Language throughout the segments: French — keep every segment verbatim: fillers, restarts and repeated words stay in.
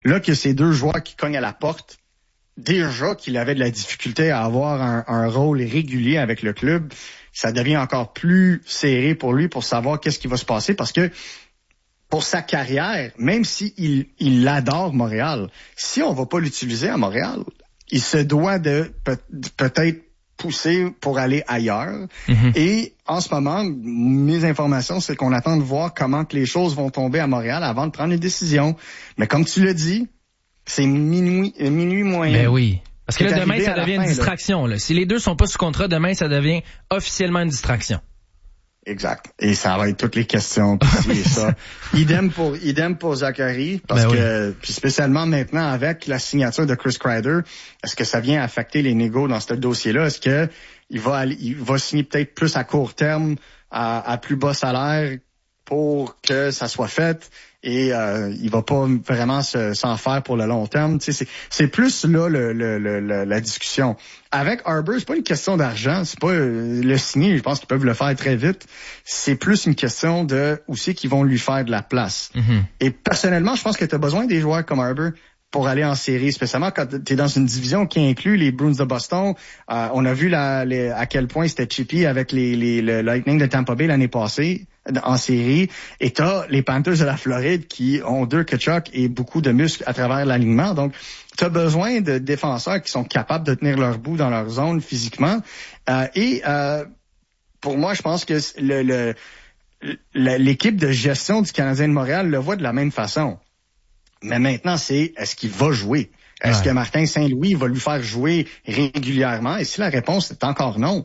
là que ces deux joueurs qui cognent à la porte, déjà qu'il avait de la difficulté à avoir un, un rôle régulier avec le club, ça devient encore plus serré pour lui pour savoir qu'est-ce qui va se passer parce que pour sa carrière, même s'il il, il adore Montréal, si on va pas l'utiliser à Montréal, il se doit de peut, peut-être pousser pour aller ailleurs. Mm-hmm. Et en ce moment, mes informations, c'est qu'on attend de voir comment que les choses vont tomber à Montréal avant de prendre une décision. Mais comme tu l'as dit, c'est minuit, minuit moyen. Ben oui. Parce que là, demain, ça devient fin, une distraction. Là. Si les deux sont pas sous contrat, demain, ça devient officiellement une distraction. Exact. Et ça va être toutes les questions. Puis et ça. Idem pour idem pour Zachary, parce ben que oui. Puis spécialement maintenant avec la signature de Chris Kreider, est-ce que ça vient affecter les négos dans ce dossier-là? Est-ce que il va aller, il va signer peut-être plus à court terme, à, à plus bas salaire pour que ça soit fait? Et euh, il va pas vraiment se, s'en faire pour le long terme. Tu sais, c'est, c'est plus là le, le, le, le, la discussion. Avec Arbor, c'est pas une question d'argent, c'est pas euh, le signer, je pense qu'ils peuvent le faire très vite. C'est plus une question de où c'est qu'ils vont lui faire de la place. Mm-hmm. Et personnellement, je pense que tu as besoin des joueurs comme Arbor pour aller en série, spécialement quand tu es dans une division qui inclut les Bruins de Boston. Euh, on a vu la, les, à quel point c'était chippy avec les, les, le Lightning de Tampa Bay l'année passée en série. Et t'as les Panthers de la Floride qui ont deux Tkachuk et beaucoup de muscles à travers l'alignement. Donc, tu as besoin de défenseurs qui sont capables de tenir leur bout dans leur zone physiquement. Euh, et euh, pour moi, je pense que le, le, le, l'équipe de gestion du Canadien de Montréal le voit de la même façon. Mais maintenant, c'est est-ce qu'il va jouer? Est-ce ouais. que Martin Saint-Louis va lui faire jouer régulièrement? Et si la réponse est encore non,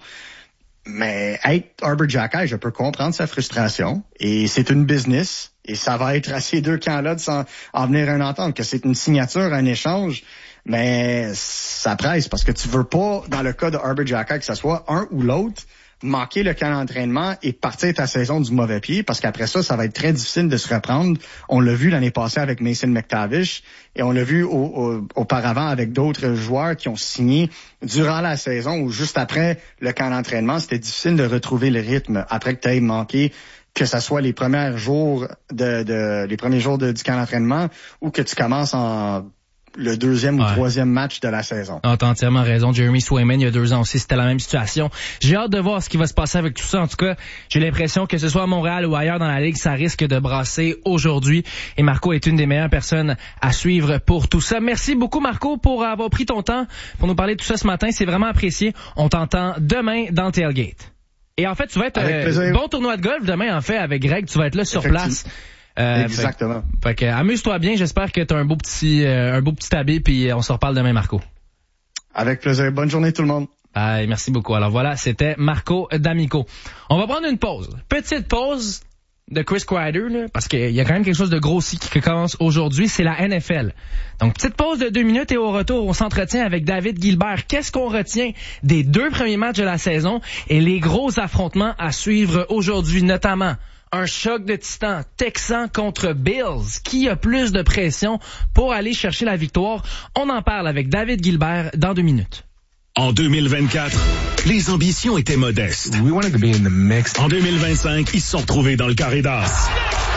mais être Arbor Xhekaj, je peux comprendre sa frustration. Et c'est une business. Et ça va être à ces deux camps-là de s'en en venir à une entente, que c'est une signature, un échange. Mais ça presse parce que tu veux pas, dans le cas de Arbor Xhekaj, que ça soit un ou l'autre, manquer le camp d'entraînement et partir ta saison du mauvais pied, parce qu'après ça, ça va être très difficile de se reprendre. On l'a vu l'année passée avec Mason McTavish et on l'a vu au, au, auparavant avec d'autres joueurs qui ont signé durant la saison ou juste après le camp d'entraînement. C'était difficile de retrouver le rythme après que tu aies manqué, que ça soit les premiers jours de, de les premiers jours de, du camp d'entraînement ou que tu commences en le deuxième ouais. ou troisième match de la saison. Ah, t'as entièrement raison. Jeremy Swayman, il y a deux ans aussi, c'était la même situation. J'ai hâte de voir ce qui va se passer avec tout ça. En tout cas, j'ai l'impression que ce soit à Montréal ou ailleurs dans la Ligue, ça risque de brasser aujourd'hui. Et Marco est une des meilleures personnes à suivre pour tout ça. Merci beaucoup, Marco, pour avoir pris ton temps pour nous parler de tout ça ce matin. C'est vraiment apprécié. On t'entend demain dans le Tailgate. Et en fait, tu vas être euh, bon tournoi de golf demain, en fait, avec Greg. Tu vas être là sur place. Euh, Exactement. Fait, fait que amuse-toi bien. J'espère que t'as un beau petit, euh, un beau petit habit. Puis on se reparle demain, Marco. Avec plaisir. Bonne journée tout le monde. Bye, merci beaucoup. Alors voilà, c'était Marco D'Amico. On va prendre une pause. Petite pause de Chris Kreider, là, parce qu'il y a quand même quelque chose de gros aussi qui commence aujourd'hui. C'est la N F L. Donc petite pause de deux minutes et au retour, on s'entretient avec David Gilbert. Qu'est-ce qu'on retient des deux premiers matchs de la saison et les gros affrontements à suivre aujourd'hui, notamment un choc de titans, Texans contre Bills. Qui a plus de pression pour aller chercher la victoire? On en parle avec David Gilbert dans deux minutes. En deux mille vingt-quatre, les ambitions étaient modestes. We wanted to be in the mix. En deux mille vingt-cinq, ils se sont retrouvés dans le carré d'as.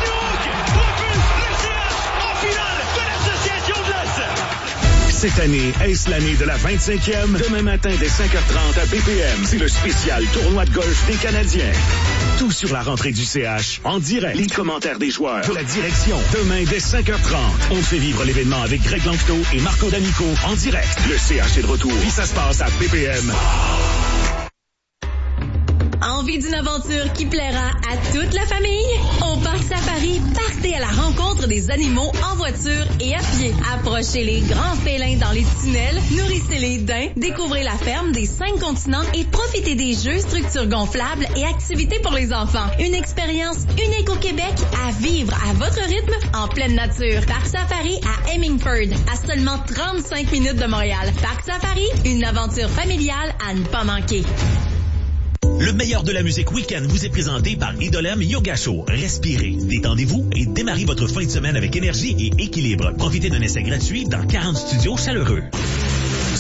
Cette année, est-ce l'année de la vingt-cinquième? Demain matin, dès cinq heures trente à B P M, c'est le spécial tournoi de golf des Canadiens. Tout sur la rentrée du C H, en direct. Les commentaires des joueurs, de la direction. Demain, dès cinq heures trente, on te fait vivre l'événement avec Greg Langto et Marco D'Amico en direct. Le C H est de retour. Puis ça se passe à B P M. Envie d'une aventure qui plaira à toute la famille? Au Parc Safari, partez à la rencontre des animaux en voiture et à pied. Approchez les grands félins dans les tunnels, nourrissez les daims, découvrez la ferme des cinq continents et profitez des jeux, structures gonflables et activités pour les enfants. Une expérience unique au Québec à vivre à votre rythme en pleine nature. Parc Safari à Hemingford, à seulement trente-cinq minutes de Montréal. Parc Safari, une aventure familiale à ne pas manquer. Le meilleur de la musique week-end vous est présenté par Idolem Yoga Show. Respirez, détendez-vous et démarrez votre fin de semaine avec énergie et équilibre. Profitez d'un essai gratuit dans quarante studios chaleureux.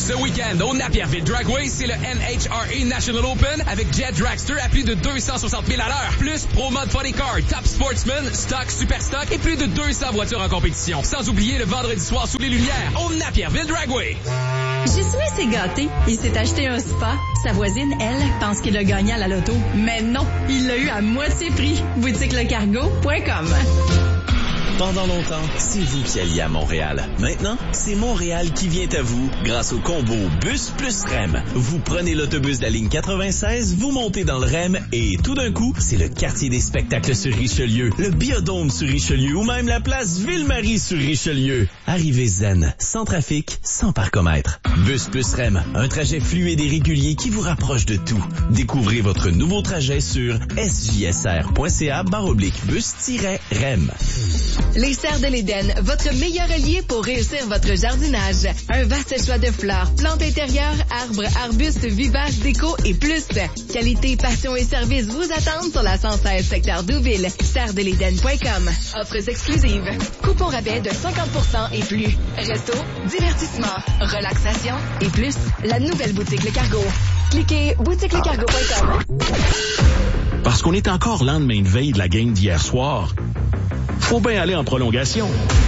Ce week-end, au Napierville Dragway, c'est le N H R A National Open avec Jet Dragster à plus de deux cent soixante mille à l'heure. Plus Pro Mod Funny Car, Top Sportsman, Stock, Super Stock et plus de deux cents voitures en compétition. Sans oublier le vendredi soir sous les lumières au Napierville Dragway. Jessamine s'est gâté. Il s'est acheté un spa. Sa voisine, elle, pense qu'il a gagné à la loto. Mais non, il l'a eu à moitié prix. boutique le cargo point com. Pendant longtemps, c'est vous qui alliez à Montréal. Maintenant, c'est Montréal qui vient à vous grâce au combo Bus plus R E M. Vous prenez l'autobus de la ligne quatre-vingt-seize, vous montez dans le R E M et tout d'un coup, c'est le quartier des spectacles sur Richelieu, le Biodôme sur Richelieu ou même la place Ville-Marie sur Richelieu. Arrivez zen, sans trafic, sans parcomètre. Bus plus R E M, un trajet fluide et régulier qui vous rapproche de tout. Découvrez votre nouveau trajet sur s j s r point c a barre oblique bus tiret R E M. Les Serres de l'Éden, votre meilleur allié pour réussir votre jardinage. Un vaste choix de fleurs, plantes intérieures, arbres, arbustes, vivaces, déco et plus. Qualité, passion et service vous attendent sur la cent seize secteur Douville. serres de l'éden point com. Offres exclusives. Coupon rabais de cinquante pour cent et plus. Resto, divertissement, relaxation et plus. La nouvelle boutique Le Cargo. Cliquez boutique le cargo point com. Parce qu'on est encore lendemain de veille de la game d'hier soir, faut bien aller en prolongation.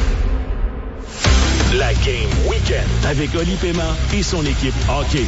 La Game Week-end avec Oli Paiement et son équipe hockey.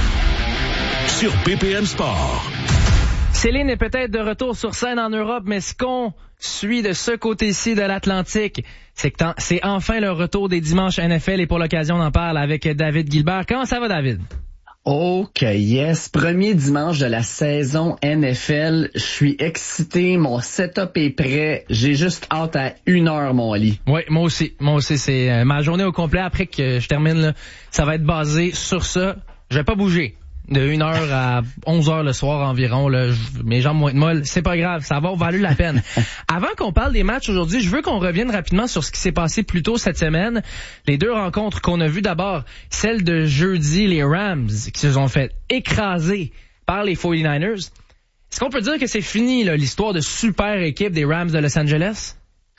Sur P P M Sport. Céline est peut-être de retour sur scène en Europe, mais ce qu'on suit de ce côté-ci de l'Atlantique, c'est que c'est enfin le retour des dimanches N F L et pour l'occasion on en parle avec David Gilbert. Comment ça va, David? Ok, yes. Premier dimanche de la saison N F L. Je suis excité. Mon setup est prêt. J'ai juste hâte à une heure, mon lit. Oui, moi aussi. Moi aussi, c'est euh, ma journée au complet. Après que je termine, là, ça va être basé sur ça. Je vais pas bouger. De une heure à onze heures le soir environ, là, je, mes jambes vont être molles. C'est pas grave, ça va valer la peine. Avant qu'on parle des matchs aujourd'hui, je veux qu'on revienne rapidement sur ce qui s'est passé plus tôt cette semaine. Les deux rencontres qu'on a vues d'abord, celle de jeudi, les Rams qui se sont fait écraser par les forty-niners. Est-ce qu'on peut dire que c'est fini là, l'histoire de super équipe des Rams de Los Angeles?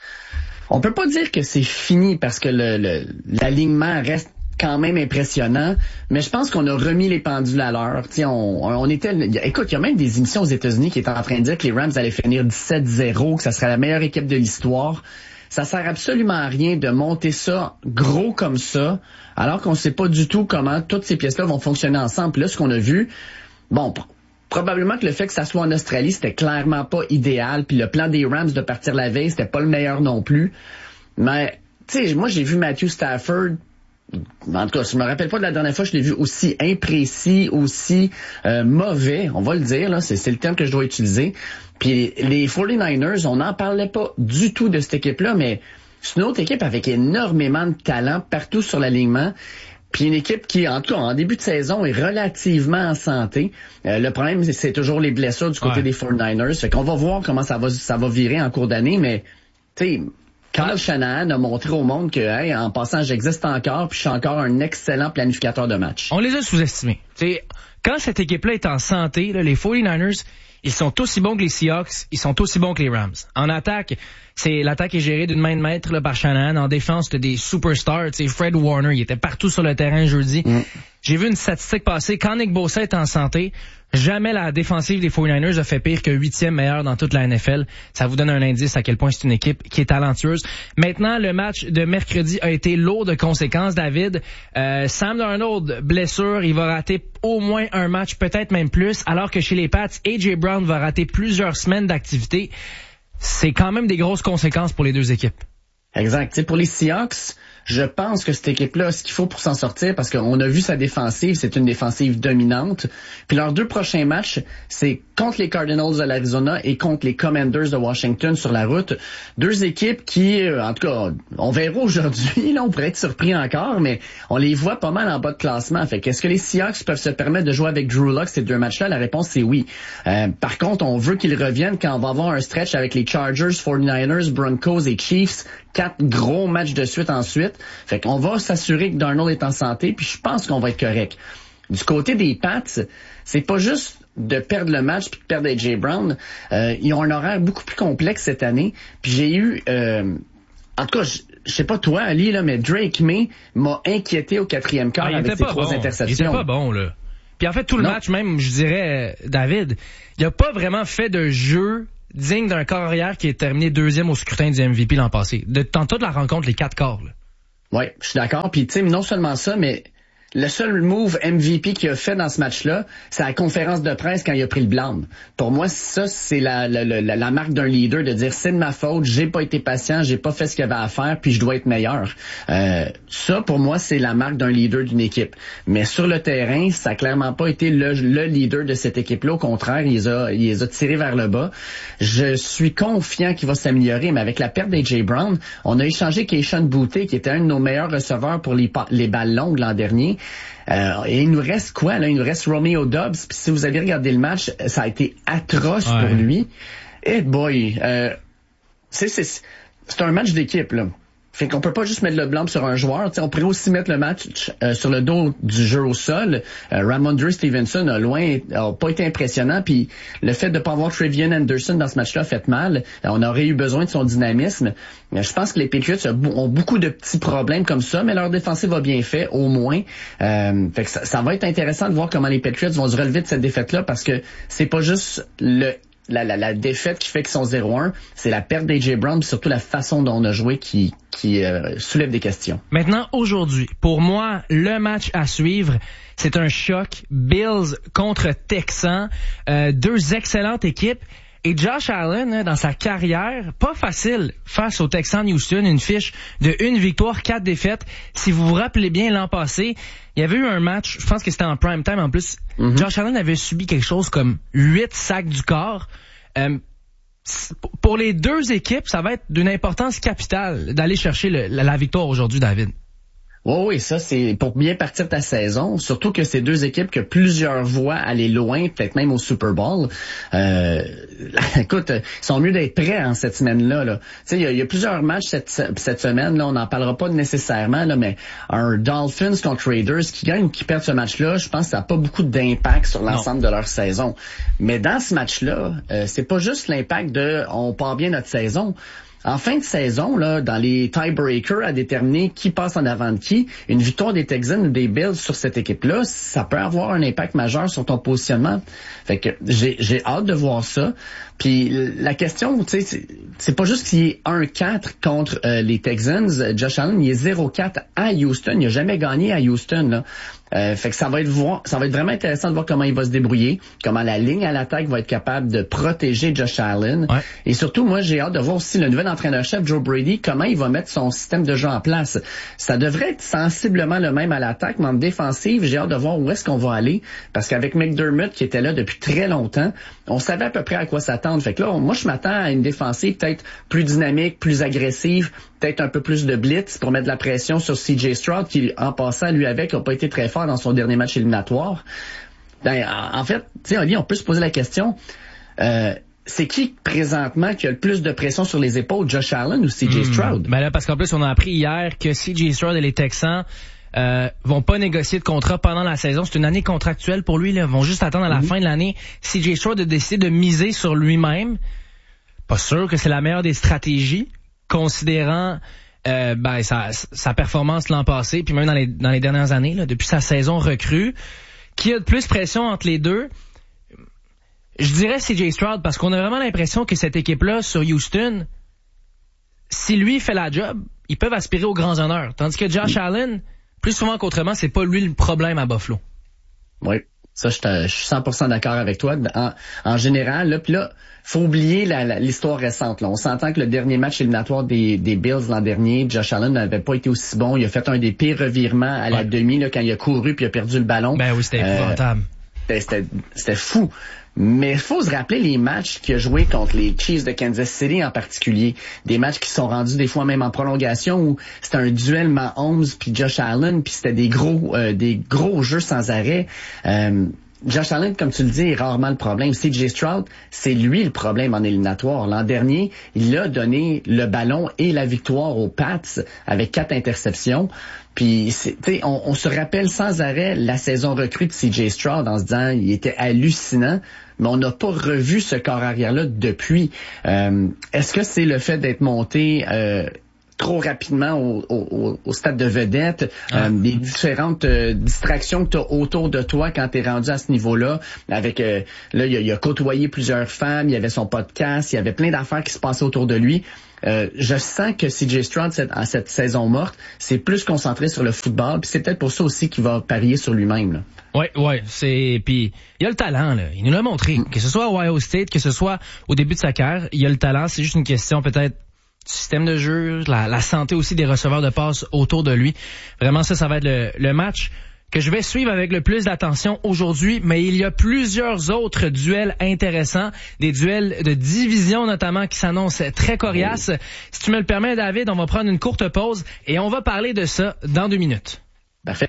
On peut pas dire que c'est fini parce que le, le l'alignement reste quand même impressionnant, mais je pense qu'on a remis les pendules à l'heure. T'sais, on, on était, écoute, il y a même des émissions aux États-Unis qui étaient en train de dire que les Rams allaient finir dix-sept zéro, que ça serait la meilleure équipe de l'histoire. Ça sert absolument à rien de monter ça gros comme ça, alors qu'on sait pas du tout comment toutes ces pièces-là vont fonctionner ensemble. Puis là, ce qu'on a vu, bon, pr- probablement que le fait que ça soit en Australie, c'était clairement pas idéal. Puis le plan des Rams de partir la veille, c'était pas le meilleur non plus. Mais, tu sais, moi, j'ai vu Matthew Stafford. En tout cas, je me rappelle pas de la dernière fois que je l'ai vu aussi imprécis, aussi euh, mauvais, on va le dire, là, c'est, c'est le terme que je dois utiliser. Puis les forty-niners, on n'en parlait pas du tout de cette équipe-là, mais c'est une autre équipe avec énormément de talent partout sur l'alignement. Puis une équipe qui, en tout cas, en début de saison, est relativement en santé. Euh, le problème, c'est, c'est toujours les blessures du côté ouais. des forty-niners. Fait qu'on va voir comment ça va, ça va virer en cours d'année, mais, tu sais, Kyle Shanahan a montré au monde que, hey, en passant, j'existe encore, puis je suis encore un excellent planificateur de match. On les a sous-estimés. T'sais, quand cette équipe-là est en santé, là, les forty-niners, ils sont aussi bons que les Seahawks, ils sont aussi bons que les Rams. En attaque, c'est l'attaque est gérée d'une main de maître là, par Shanahan. En défense, t'as des superstars. T'sais, Fred Warner, il était partout sur le terrain jeudi. Mm. J'ai vu une statistique passer. Quand Nick Bosa est en santé, jamais la défensive des forty-niners a fait pire que huitième meilleur dans toute la N F L. Ça vous donne un indice à quel point c'est une équipe qui est talentueuse. Maintenant, le match de mercredi a été lourd de conséquences, David. Euh, Sam Darnold, blessure, il va rater au moins un match, peut-être même plus, alors que chez les Pats, A J Brown va rater plusieurs semaines d'activité. C'est quand même des grosses conséquences pour les deux équipes. Exact. T'sais, pour les Seahawks, je pense que cette équipe-là a ce qu'il faut pour s'en sortir parce qu'on a vu sa défensive, c'est une défensive dominante. Puis leurs deux prochains matchs, c'est contre les Cardinals de l'Arizona et contre les Commanders de Washington sur la route. Deux équipes qui, en tout cas, on verra aujourd'hui, là, on pourrait être surpris encore, mais on les voit pas mal en bas de classement. Fait qu'est-ce que les Seahawks peuvent se permettre de jouer avec Drew Lock ces deux matchs-là? La réponse, c'est oui. Euh, par contre, on veut qu'ils reviennent quand on va avoir un stretch avec les Chargers, forty-niners, Broncos et Chiefs. Quatre gros matchs de suite ensuite. Fait qu'on va s'assurer que Darnold est en santé, puis je pense qu'on va être correct. Du côté des Pats, c'est pas juste de perdre le match puis de perdre A J Brown. Euh, ils ont un horaire beaucoup plus complexe cette année. Puis j'ai eu... Euh, en tout cas, je sais pas toi, Ali, là, mais Drake May m'a inquiété au quatrième quart ah, avec ses trois bon. interceptions. Il était pas bon, là. Puis en fait, tout le non. match, même, je dirais, David, il a pas vraiment fait de jeu digne d'un corps arrière qui est terminé deuxième au scrutin du M V P l'an passé. De dans toute la rencontre, les quatre quarts, là. Oui, je suis d'accord. Puis tu sais, non seulement ça, mais le seul move M V P qu'il a fait dans ce match-là, c'est la conférence de presse quand il a pris le blâme. Pour moi, ça, c'est la, la, la, la marque d'un leader de dire c'est de ma faute, j'ai pas été patient, j'ai pas fait ce qu'il y avait à faire, puis je dois être meilleur. Euh, ça, pour moi, c'est la marque d'un leader d'une équipe. Mais sur le terrain, ça a clairement pas été le, le leader de cette équipe-là. Au contraire, il les a, il les a tirés vers le bas. Je suis confiant qu'il va s'améliorer, mais avec la perte d'A J Brown, on a échangé Keishon Boutte, qui était un de nos meilleurs receveurs pour les, les balles longues l'an dernier. Euh, et il nous reste quoi, là? Il nous reste Romeo Doubs. Puis si vous avez regardé le match, ça a été atroce ouais. pour lui. Et hey boy, euh, c'est, c'est, c'est un match d'équipe, là. Fait qu'on peut pas juste mettre le blanc sur un joueur. T'sais, on pourrait aussi mettre le match euh, sur le dos du jeu au sol. Euh, Ramondre Stevenson a loin a pas été impressionnant. Puis le fait de pas avoir Trevian Anderson dans ce match-là a fait mal. Euh, on aurait eu besoin de son dynamisme. Mais je pense que les Patriots ont beaucoup de petits problèmes comme ça, mais leur défensive va bien fait, au moins. Euh, fait que ça, ça va être intéressant de voir comment les Patriots vont se relever de cette défaite-là, parce que c'est pas juste le La, la, la défaite qui fait qu'ils sont zéro un, c'est la perte d'A J Brown, puis surtout la façon dont on a joué qui, qui euh, soulève des questions. Maintenant, aujourd'hui, pour moi, le match à suivre, c'est un choc. Bills contre Texans, euh, deux excellentes équipes. Et Josh Allen, dans sa carrière, pas facile face aux Texans de Houston, une fiche de une victoire, quatre défaites. Si vous vous rappelez bien, l'an passé, il y avait eu un match, je pense que c'était en prime time en plus, mm-hmm. Josh Allen avait subi quelque chose comme huit sacs du corps. Euh, pour les deux équipes, ça va être d'une importance capitale d'aller chercher le, la, la victoire aujourd'hui, David. Oui, oui, ça, c'est pour bien partir ta saison, surtout que c'est deux équipes que plusieurs voient aller loin, peut-être même au Super Bowl. Euh, écoute, ils sont mieux d'être prêts en cette semaine-là. Là. Tu sais, il y, y a plusieurs matchs cette, cette semaine, là, on n'en parlera pas nécessairement, là, mais un Dolphins contre Raiders qui gagne ou qui perd ce match-là, je pense que ça n'a pas beaucoup d'impact sur l'ensemble non. de leur saison. Mais dans ce match-là, euh, c'est pas juste l'impact de on part bien notre saison. En fin de saison, là, dans les tiebreakers à déterminer qui passe en avant de qui, une victoire des Texans ou des Bills sur cette équipe-là, ça peut avoir un impact majeur sur ton positionnement. Fait que j'ai, j'ai hâte de voir ça. Puis la question, tu sais, c'est, c'est pas juste qu'il est un quatre contre euh, les Texans. Josh Allen, il est zéro quatre à Houston. Il a jamais gagné à Houston, là. Euh, fait que ça va être voir, ça va être vraiment intéressant de voir comment il va se débrouiller, comment la ligne à l'attaque va être capable de protéger Josh Allen. Ouais. Et surtout, moi, j'ai hâte de voir aussi le nouvel entraîneur-chef, Joe Brady, comment il va mettre son système de jeu en place. Ça devrait être sensiblement le même à l'attaque, mais en défensive, j'ai hâte de voir où est-ce qu'on va aller, parce qu'avec McDermott, qui était là depuis très longtemps, on savait à peu près à quoi s'attendre. Fait que là, moi, je m'attends à une défensive peut-être plus dynamique, plus agressive, peut-être un peu plus de blitz pour mettre de la pression sur C J Stroud, qui, en passant, lui avec, n'a pas été très fort dans son dernier match éliminatoire. Ben, en fait, tu sais, Oli, on peut se poser la question, euh, c'est qui présentement qui a le plus de pression sur les épaules, Josh Allen ou C J Stroud? Mmh. Ben là, parce qu'en plus, on a appris hier que C J Stroud et les Texans euh, vont pas négocier de contrat pendant la saison. C'est une année contractuelle pour lui. Là. Ils vont juste attendre à la mmh. fin de l'année. C J Stroud a décidé de miser sur lui-même. Pas sûr que c'est la meilleure des stratégies, considérant euh, ben, sa, sa performance l'an passé, puis même dans les, dans les dernières années, là, depuis sa saison recrue. Qui a de plus pression entre les deux? Je dirais C J Stroud, parce qu'on a vraiment l'impression que cette équipe-là, sur Houston, si lui fait la job, ils peuvent aspirer aux grands honneurs. Tandis que Josh Allen, plus souvent qu'autrement, c'est pas lui le problème à Buffalo. Oui. Ça, je, je suis cent pour cent d'accord avec toi. En, en général, là, puis là, faut oublier la, la, l'histoire récente. Là. On s'entend que le dernier match éliminatoire des, des Bills l'an dernier, Josh Allen n'avait pas été aussi bon. Il a fait un des pires revirements à la ouais. demi là, quand il a couru puis il a perdu le ballon. Ben oui, c'était épouvantable. Euh, c'était, c'était fou. Mais il faut se rappeler les matchs qu'il a joués contre les Chiefs de Kansas City en particulier. Des matchs qui sont rendus des fois même en prolongation où c'était un duel Mahomes puis Josh Allen puis c'était des gros euh, des gros jeux sans arrêt. Euh, Josh Allen, comme tu le dis, est rarement le problème. C J Stroud, c'est lui le problème en éliminatoire. L'an dernier, il a donné le ballon et la victoire aux Pats avec quatre interceptions. Puis, on, on se rappelle sans arrêt la saison recrue de C J Stroud en se disant il était hallucinant, mais on n'a pas revu ce corps arrière-là depuis. Euh, est-ce que c'est le fait d'être monté... Euh, trop rapidement au, au, au stade de vedette, ah. euh, des différentes euh, distractions que tu as autour de toi quand tu es rendu à ce niveau-là. Avec euh, là, il a, il a côtoyé plusieurs femmes, il y avait son podcast, il y avait plein d'affaires qui se passaient autour de lui. Euh, je sens que C J Stroud, cette, en cette saison morte, c'est plus concentré sur le football, puis c'est peut-être pour ça aussi qu'il va parier sur lui-même. Là. Ouais, ouais, c'est puis il a le talent là, il nous l'a montré, mm. que ce soit à Ohio State, que ce soit au début de sa carrière, il a le talent, c'est juste une question peut-être du système de jeu, la, la santé aussi des receveurs de passes autour de lui. Vraiment ça, ça va être le, le match que je vais suivre avec le plus d'attention aujourd'hui, mais il y a plusieurs autres duels intéressants, des duels de division notamment qui s'annoncent très coriaces. Si tu me le permets, David, on va prendre une courte pause et on va parler de ça dans deux minutes. Parfait.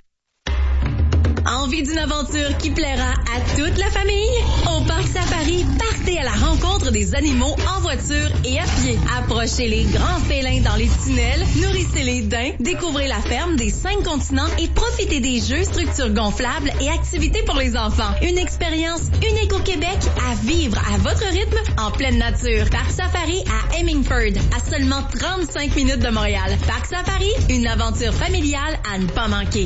Envie d'une aventure qui plaira à toute la famille? Au Parc Safari, partez à la rencontre des animaux en voiture et à pied. Approchez les grands félins dans les tunnels, nourrissez les daims, découvrez la ferme des cinq continents et profitez des jeux, structures gonflables et activités pour les enfants. Une expérience unique au Québec à vivre à votre rythme en pleine nature. Parc Safari à Hemingford, à seulement trente-cinq minutes de Montréal. Parc Safari, une aventure familiale à ne pas manquer.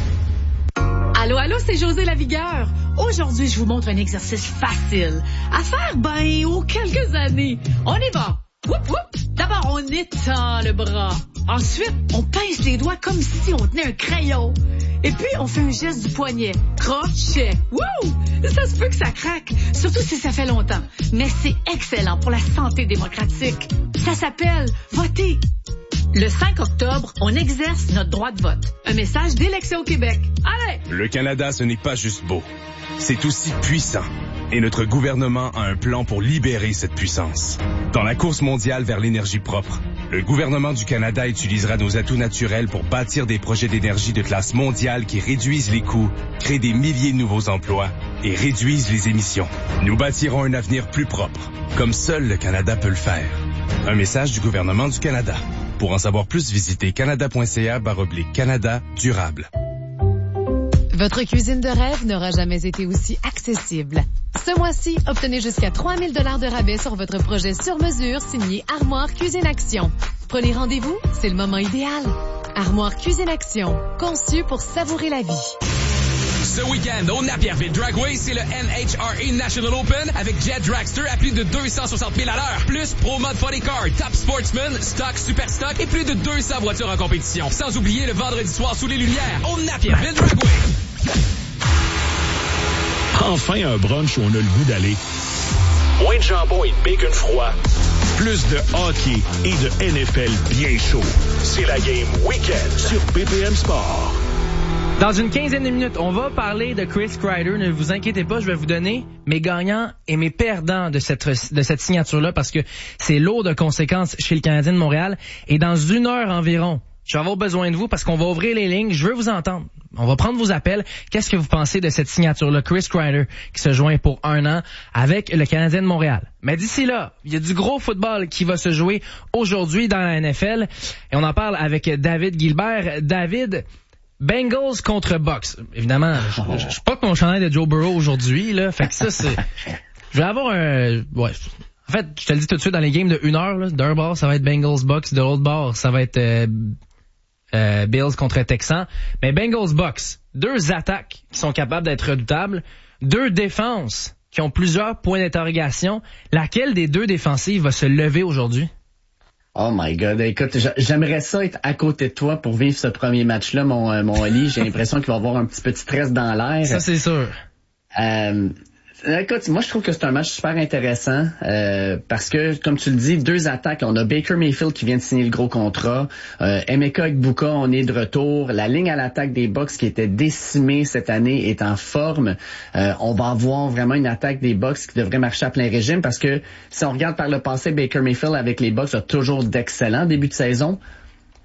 Allô, allô, c'est José Lavigueur. Aujourd'hui, je vous montre un exercice facile à faire, ben, aux quelques années. On y va. Whoop, whoop. D'abord, on étend le bras. Ensuite, on pince les doigts comme si on tenait un crayon. Et puis, on fait un geste du poignet. Crochet. Wouh! Ça se peut que ça craque, surtout si ça fait longtemps. Mais c'est excellent pour la santé démocratique. Ça s'appelle voter. Le cinq octobre, on exerce notre droit de vote. Un message d'Élection au Québec. Allez! Le Canada, ce n'est pas juste beau. C'est aussi puissant. Et notre gouvernement a un plan pour libérer cette puissance. Dans la course mondiale vers l'énergie propre, le gouvernement du Canada utilisera nos atouts naturels pour bâtir des projets d'énergie de classe mondiale qui réduisent les coûts, créent des milliers de nouveaux emplois et réduisent les émissions. Nous bâtirons un avenir plus propre, comme seul le Canada peut le faire. Un message du gouvernement du Canada. Pour en savoir plus, visitez canada.ca barre oblique Canada durable. Votre cuisine de rêve n'aura jamais été aussi accessible. Ce mois-ci, obtenez jusqu'à trois mille dollars de rabais sur votre projet sur mesure signé Armoire Cuisine Action. Prenez rendez-vous, c'est le moment idéal. Armoire Cuisine Action, conçu pour savourer la vie. Ce week-end, au Napierville Dragway, c'est le N H R A National Open avec Jet Dragster à plus de deux cent soixante mille à l'heure. Plus Pro Mod forty Car, Top Sportsman, Stock, Super Stock et plus de deux cents voitures en compétition. Sans oublier le vendredi soir sous les lumières au Napierville Dragway. Enfin un brunch où on a le goût d'aller. Moins de jambon et de bacon froid. Plus de hockey et de N F L bien chaud. C'est la game week-end sur B P M Sport. Dans une quinzaine de minutes, on va parler de Chris Kreider. Ne vous inquiétez pas, je vais vous donner mes gagnants et mes perdants de cette, de cette signature-là parce que c'est lourd de conséquences chez le Canadien de Montréal. Et dans une heure environ, je vais avoir besoin de vous parce qu'on va ouvrir les lignes. Je veux vous entendre. On va prendre vos appels. Qu'est-ce que vous pensez de cette signature-là? Chris Kreider qui se joint pour un an avec le Canadien de Montréal. Mais d'ici là, il y a du gros football qui va se jouer aujourd'hui dans la N F L. Et on en parle avec David Gilbert. David, Bengals contre Bucks. Évidemment, je, je, je suis pas que mon chandail de Joe Burrow aujourd'hui, là. Fait que ça, c'est... Je vais avoir un... Ouais. En fait, je te le dis tout de suite, dans les games de une heure, là, d'un bord, ça va être Bengals Bucks. De l'autre bord, ça va être euh, euh, Bills contre Texans. Mais Bengals Bucks, deux attaques qui sont capables d'être redoutables, deux défenses qui ont plusieurs points d'interrogation. Laquelle des deux défensives va se lever aujourd'hui? Oh my God, écoute, j'aimerais ça être à côté de toi pour vivre ce premier match-là, mon, mon Oli. J'ai l'impression qu'il va y avoir un petit peu de stress dans l'air. Ça, c'est sûr. Euh, écoute, moi, je trouve que c'est un match super intéressant euh, parce que, comme tu le dis, deux attaques. On a Baker Mayfield qui vient de signer le gros contrat. Euh, Emeka Egbuka, on est de retour. La ligne à l'attaque des Bucks qui était décimée cette année est en forme. Euh, on va avoir vraiment une attaque des Bucks qui devrait marcher à plein régime parce que si on regarde par le passé, Baker Mayfield avec les Bucks a toujours d'excellents débuts de saison.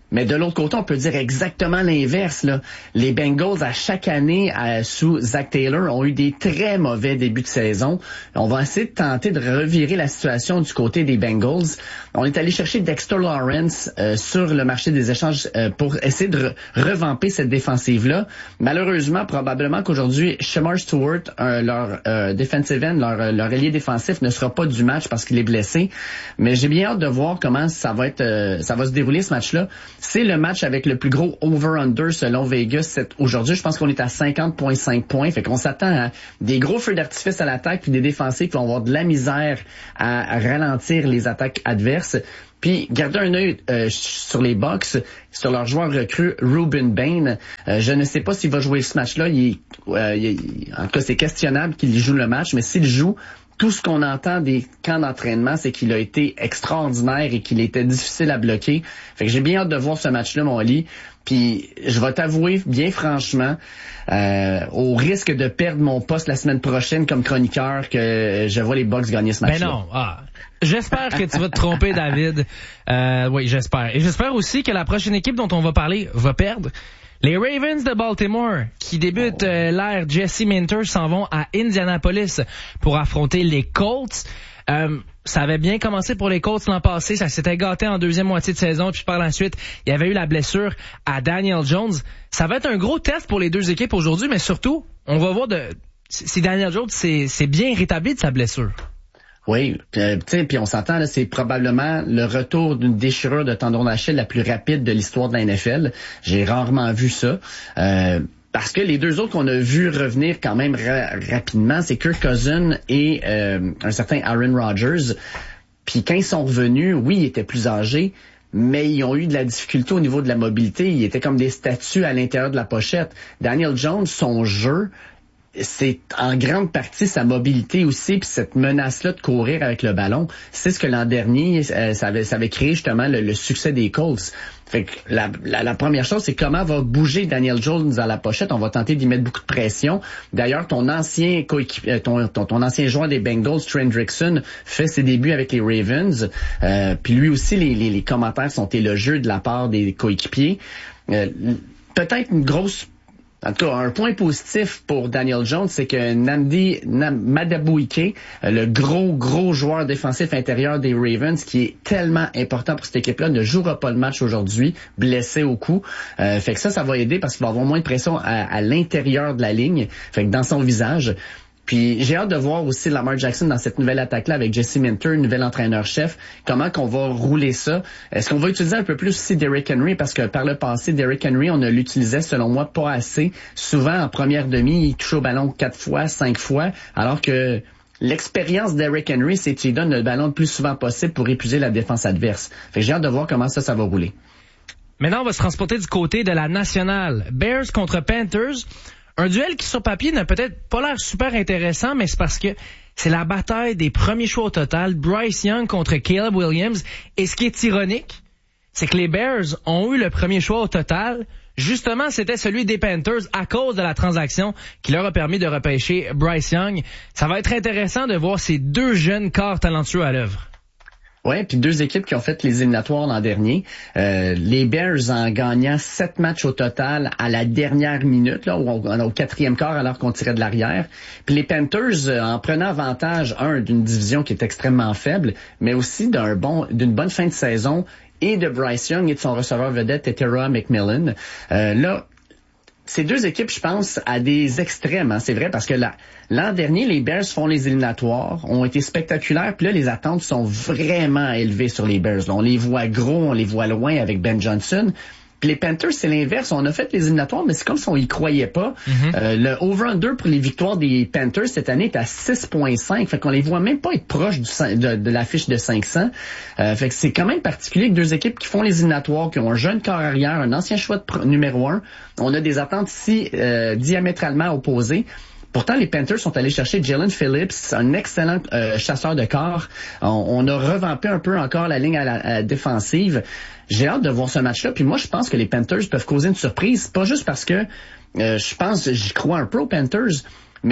Mais de l'autre côté, on peut dire exactement l'inverse, là. Les Bengals, à chaque année, à, sous Zach Taylor, ont eu des très mauvais débuts de saison. On va essayer de tenter de revirer la situation du côté des Bengals. On est allé chercher Dexter Lawrence euh, sur le marché des échanges euh, pour essayer de re- revamper cette défensive-là. Malheureusement, probablement qu'aujourd'hui, Shemar Stewart, euh, leur euh, defensive end, leur, leur ailier défensif, ne sera pas du match parce qu'il est blessé. Mais j'ai bien hâte de voir comment ça va être, euh, ça va se dérouler ce match-là. C'est le match avec le plus gros over-under selon Vegas. Aujourd'hui, je pense qu'on est à cinquante virgule cinq points. Fait qu'on s'attend à des gros feux d'artifice à l'attaque puis des défensifs qui vont avoir de la misère à, à ralentir les attaques adverses. Puis, gardez un œil euh, sur les Bucks, sur leur joueur recru, Ruben Bain. Euh, je ne sais pas s'il va jouer ce match-là. Il, euh, il, en tout cas, c'est questionnable qu'il joue le match, mais s'il joue, tout ce qu'on entend des camps d'entraînement, c'est qu'il a été extraordinaire et qu'il était difficile à bloquer. Fait que j'ai bien hâte de voir ce match-là, mon lit. Puis je vais t'avouer, bien franchement, euh, au risque de perdre mon poste la semaine prochaine comme chroniqueur, que je vois les Bucks gagner ce match-là. Ben non, ah. J'espère que tu vas te tromper, David. Euh, oui, j'espère. Et j'espère aussi que la prochaine équipe dont on va parler va perdre. Les Ravens de Baltimore, qui débutent euh, l'ère Jesse Minter, s'en vont à Indianapolis pour affronter les Colts. Euh, ça avait bien commencé pour les Colts l'an passé, ça s'était gâté en deuxième moitié de saison, puis par la suite, il y avait eu la blessure à Daniel Jones. Ça va être un gros test pour les deux équipes aujourd'hui, mais surtout, on va voir de si Daniel Jones s'est bien rétabli de sa blessure. Oui, euh, puis on s'entend, là, c'est probablement le retour d'une déchirure de tendon d'Achille la plus rapide de l'histoire de la N F L. J'ai rarement vu ça. Euh, parce que les deux autres qu'on a vus revenir quand même ra- rapidement, c'est Kirk Cousins et euh, un certain Aaron Rodgers. Puis quand ils sont revenus, oui, ils étaient plus âgés, mais ils ont eu de la difficulté au niveau de la mobilité. Ils étaient comme des statues à l'intérieur de la pochette. Daniel Jones, son jeu, c'est en grande partie sa mobilité aussi, puis cette menace-là de courir avec le ballon. C'est ce que l'an dernier, euh, ça, avait, ça avait créé justement le, le succès des Colts. Fait que la, la, la première chose, c'est comment va bouger Daniel Jones à la pochette. On va tenter d'y mettre beaucoup de pression. D'ailleurs, ton ancien coéquipier, ton, ton, ton ancien joueur des Bengals, Trent Hendrickson, fait ses débuts avec les Ravens. Euh, puis lui aussi, les, les, les commentaires sont élogieux de la part des coéquipiers. Euh, peut-être une grosse En tout cas, un point positif pour Daniel Jones, c'est que Nnamdi Madubuike, le gros, gros joueur défensif intérieur des Ravens, qui est tellement important pour cette équipe-là, ne jouera pas le match aujourd'hui, blessé au cou. Euh, fait que ça, ça va aider parce qu'il va avoir moins de pression à, à l'intérieur de la ligne, fait que dans son visage. Puis j'ai hâte de voir aussi Lamar Jackson dans cette nouvelle attaque-là avec Jesse Minter, nouvel entraîneur-chef. Comment qu'on va rouler ça? Est-ce qu'on va utiliser un peu plus aussi Derrick Henry? Parce que par le passé, Derrick Henry, on ne l'utilisait selon moi pas assez. Souvent, en première demi, il touche au ballon quatre fois, cinq fois, alors que l'expérience d'Derrick Henry, c'est qu'il donne le ballon le plus souvent possible pour épuiser la défense adverse. Fait que j'ai hâte de voir comment ça, ça va rouler. Maintenant, on va se transporter du côté de la nationale. Bears contre Panthers. Un duel qui, sur papier, n'a peut-être pas l'air super intéressant, mais c'est parce que c'est la bataille des premiers choix au total. Bryce Young contre Caleb Williams. Et ce qui est ironique, c'est que les Bears ont eu le premier choix au total. Justement, c'était celui des Panthers à cause de la transaction qui leur a permis de repêcher Bryce Young. Ça va être intéressant de voir ces deux jeunes corps talentueux à l'œuvre. Ouais, puis deux équipes qui ont fait les éliminatoires l'an dernier. Euh, les Bears en gagnant sept matchs au total à la dernière minute, là, au, au quatrième quart alors qu'on tirait de l'arrière. Puis les Panthers euh, en prenant avantage, un, d'une division qui est extrêmement faible, mais aussi d'un bon, d'une bonne fin de saison et de Bryce Young et de son receveur vedette, Tetera McMillan. Euh, là, ces deux équipes, je pense, à des extrêmes, hein, c'est vrai, parce que là, l'an dernier, les Bears font les éliminatoires, ont été spectaculaires, puis là, les attentes sont vraiment élevées sur les Bears. Là, on les voit gros, on les voit loin avec Ben Johnson. Puis les Panthers, c'est l'inverse. On a fait les éliminatoires, mais c'est comme si on y croyait pas. Mm-hmm. Euh, le over-under pour les victoires des Panthers cette année est à six virgule cinq. Fait qu'on les voit même pas être proches du, de, de la fiche de cinq cents. Euh, fait que c'est quand même particulier que deux équipes qui font les éliminatoires, qui ont un jeune corps arrière, un ancien choix de pr- numéro un. On a des attentes si euh, diamétralement opposées. Pourtant, les Panthers sont allés chercher Jalen Phillips, un excellent euh, chasseur de corps. On, on a revampé un peu encore la ligne à la, à la défensive. J'ai hâte de voir ce match-là. Puis moi, je pense que les Panthers peuvent causer une surprise. Pas juste parce que euh, je pense, j'y crois un peu aux Panthers, mais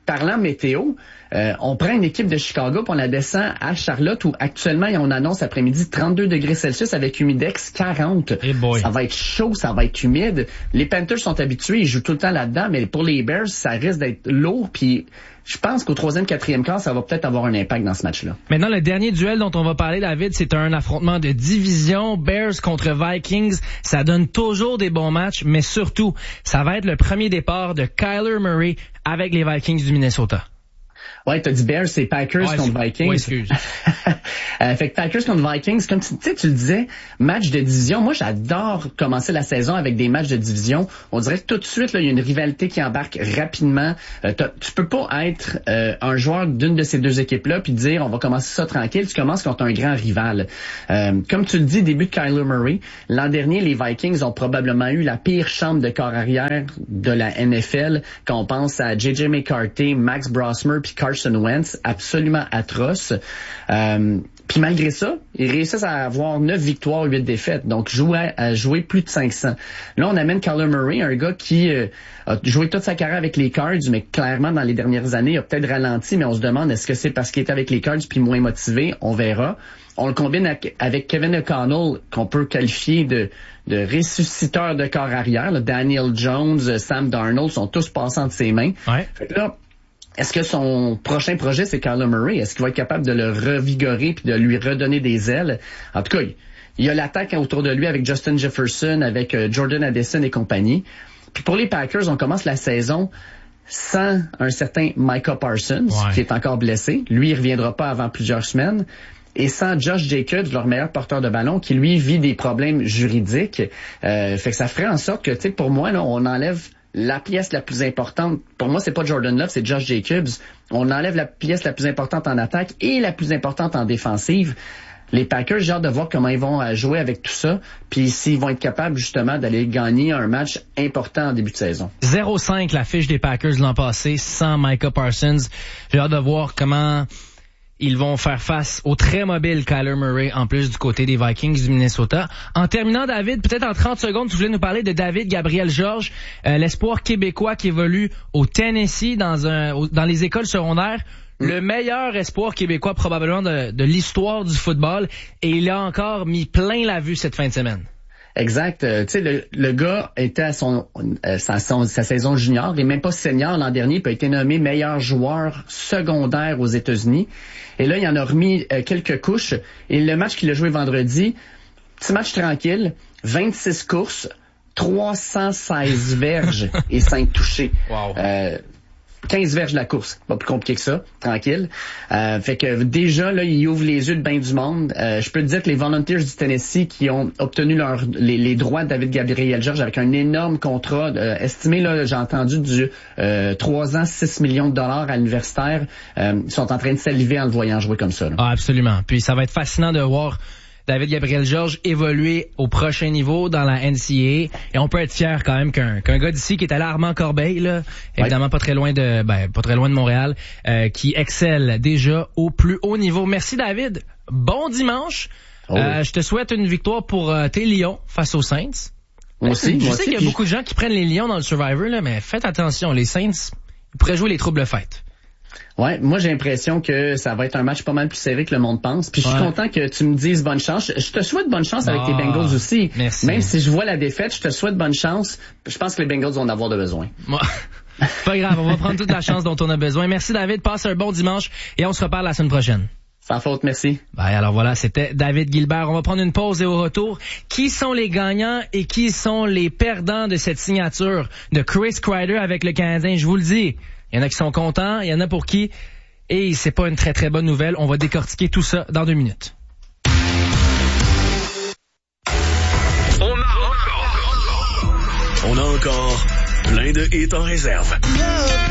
parlant météo, euh, on prend une équipe de Chicago puis on la descend à Charlotte où actuellement on annonce après-midi trente-deux degrés Celsius avec humidex quarante. Hey boy. Ça va être chaud, ça va être humide. Les Panthers sont habitués, ils jouent tout le temps là-dedans, mais pour les Bears, ça risque d'être lourd puis je pense qu'au troisième, quatrième quart, ça va peut-être avoir un impact dans ce match-là. Maintenant, le dernier duel dont on va parler, David, c'est un affrontement de division. Bears contre Vikings. Ça donne toujours des bons matchs, mais surtout, ça va être le premier départ de Kyler Murray avec les Vikings du Minnesota. Ouais, t'as dit Bears, c'est Packers ouais, contre Vikings. Ouais, excuse. euh, fait que Packers contre Vikings, comme tu sais, tu le disais, match de division. Moi, j'adore commencer la saison avec des matchs de division. On dirait que tout de suite, là, il y a une rivalité qui embarque rapidement. Euh, tu peux pas être euh, un joueur d'une de ces deux équipes-là puis dire on va commencer ça tranquille. Tu commences contre un grand rival. Euh, comme tu le dis, début de Kyler Murray. L'an dernier, les Vikings ont probablement eu la pire chambre de corps arrière de la N F L quand on pense à J J McCarthy, Max Brosmer puis Carson Wentz, absolument atroce. Euh, puis malgré ça, ils réussissent à avoir neuf victoires, huit défaites. Donc, jouer à jouer plus de cinq cents. Là, on amène Kyler Murray, un gars qui euh, a joué toute sa carrière avec les Cards, mais clairement, dans les dernières années, il a peut-être ralenti, mais on se demande, est-ce que c'est parce qu'il était avec les Cards puis moins motivé? On verra. On le combine avec Kevin O'Connell, qu'on peut qualifier de, de ressusciteur de corps arrière. Là. Daniel Jones, Sam Darnold sont tous passés entre ses mains. Ouais. Fait que là, est-ce que son prochain projet, c'est Kyler Murray? Est-ce qu'il va être capable de le revigorer puis de lui redonner des ailes? En tout cas, il y a l'attaque autour de lui avec Justin Jefferson, avec Jordan Addison et compagnie. Puis pour les Packers, on commence la saison sans un certain Micah Parsons, ouais. qui est encore blessé. Lui, il reviendra pas avant plusieurs semaines. Et sans Josh Jacobs, leur meilleur porteur de ballon, qui lui vit des problèmes juridiques. Euh, fait que ça ferait en sorte que, tu sais, pour moi, là, on enlève la pièce la plus importante. Pour moi, c'est pas Jordan Love, c'est Josh Jacobs. On enlève la pièce la plus importante en attaque et la plus importante en défensive. Les Packers, j'ai hâte de voir comment ils vont jouer avec tout ça, puis s'ils vont être capables justement d'aller gagner un match important en début de saison. zéro cinq la fiche des Packers l'an passé, sans Micah Parsons. J'ai hâte de voir comment ils vont faire face au très mobile Kyler Murray, en plus du côté des Vikings du Minnesota. En terminant, David, peut-être en trente secondes, tu voulais nous parler de David Gabriel Georges, euh, l'espoir québécois qui évolue au Tennessee dans un au, dans les écoles secondaires. Mm. Le meilleur espoir québécois probablement de, de l'histoire du football. Et il a encore mis plein la vue cette fin de semaine. Exact. Euh, tu sais, le, le gars était à son, euh, sa, son sa saison junior, il est même pas senior l'an dernier, puis a été nommé meilleur joueur secondaire aux États-Unis. Et là, il en a remis euh, quelques couches. Et le match qu'il a joué vendredi, petit match tranquille, vingt-six courses, trois cent seize verges et cinq touchés. Wow. Euh, quinze verges de la course, pas plus compliqué que ça, tranquille. Euh, fait que déjà là, il ouvre les yeux de bien du monde. Euh, je peux te dire que les Volunteers du Tennessee qui ont obtenu leur les, les droits de David Gabriel Georges avec un énorme contrat euh, estimé là, j'ai entendu du euh, trois ans, six millions de dollars à l'universitaire, euh, ils sont en train de saliver en le voyant jouer comme ça. Là. Ah, absolument. Puis ça va être fascinant de voir David Gabriel Georges évoluer au prochain niveau dans la N C A A. Et on peut être fier quand même qu'un qu'un gars d'ici qui est allé à Armand-Corbeil, là, évidemment ouais. pas très loin de ben pas très loin de Montréal, euh, qui excelle déjà au plus haut niveau. Merci David. Bon dimanche. Oh oui. euh, je te souhaite une victoire pour euh, tes Lions face aux Saints. Moi aussi. Je moi sais aussi, qu'il y a beaucoup de gens qui prennent les Lions dans le Survivor, là, mais faites attention. Les Saints, ils pourraient jouer les troubles fêtes. Ouais, moi j'ai l'impression que ça va être un match pas mal plus serré que le monde pense. Puis je suis ouais. content que tu me dises bonne chance. Je te souhaite bonne chance avec ah, les Bengals aussi. Merci. Même si je vois la défaite, je te souhaite bonne chance. Je pense que les Bengals vont en avoir de besoin. Moi, pas grave, on va prendre toute la chance dont on a besoin. Merci David, passe un bon dimanche et on se reparle la semaine prochaine. Sans faute, merci. Ben alors voilà, c'était David Gilbert. On va prendre une pause et au retour, qui sont les gagnants et qui sont les perdants de cette signature de Chris Kreider avec le Canadien? Je vous le dis, il y en a qui sont contents, il y en a pour qui... Et c'est pas une très très bonne nouvelle. On va décortiquer tout ça dans deux minutes. On a encore, on a encore plein de hits en réserve.